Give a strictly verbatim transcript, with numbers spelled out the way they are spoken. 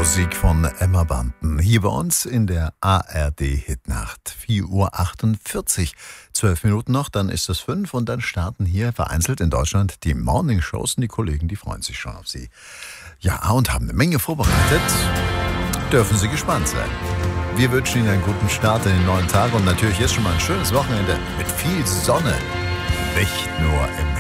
Musik von Emma Bunton. Hier bei uns in der A R D-Hitnacht. vier Uhr achtundvierzig. Zwölf Minuten noch, dann ist es fünf und dann starten hier vereinzelt in Deutschland die Morning-Shows und die Kollegen, die freuen sich schon auf sie. Ja, und haben eine Menge vorbereitet. Dürfen Sie gespannt sein. Wir wünschen Ihnen einen guten Start in den neuen Tag und natürlich jetzt schon mal ein schönes Wochenende mit viel Sonne. Nicht nur im